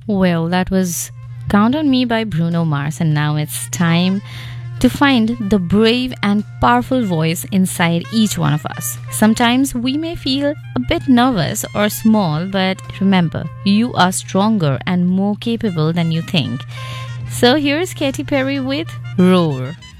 Well, that was Count on Me by Bruno Mars, and now it's time to find the brave and powerful voice inside each one of us. Sometimes we may feel a bit nervous or small, but remember, you are stronger and more capable than you think. So here's Katy Perry with Roar.